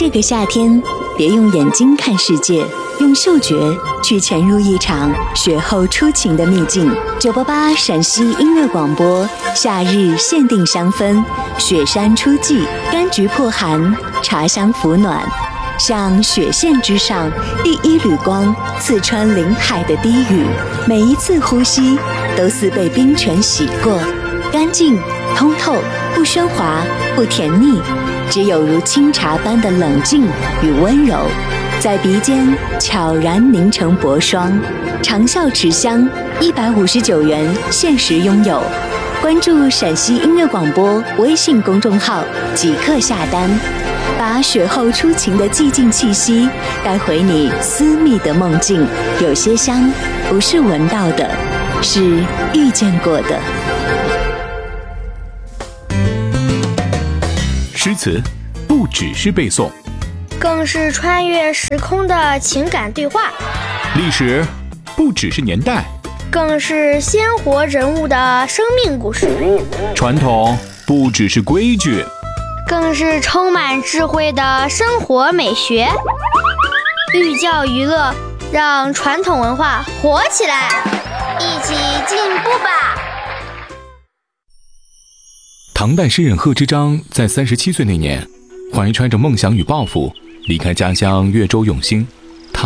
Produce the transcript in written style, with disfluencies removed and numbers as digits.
这个夏天，别用眼睛看世界，用嗅觉去潜入一场雪后初晴的秘境。988陕西音乐广播，夏日限定香氛，雪山初霁，柑橘破寒，茶香抚暖。像雪线之上第一缕光，刺穿林海的低语，每一次呼吸都似被冰泉洗过，干净通透，不喧哗，不甜腻，只有如清茶般的冷静与温柔，在鼻尖悄然凝成薄霜。长效持香，159元限时拥有。关注陕西音乐广播微信公众号即刻下单，把雪后初晴的寂静气息带回你私密的梦境。有些香不是闻到的，是遇见过的。 诗词不只是背诵， 更是穿越时空的情感对话。 历史不只是年代， 更是鲜活人物的生命故事。 传统不只是规矩， 更是充满智慧的生活美学。寓教于乐，让传统文化活起来，一起进步吧。 唐代诗人贺知章在37岁那年，怀揣着梦想与抱负，离开家乡越州永兴，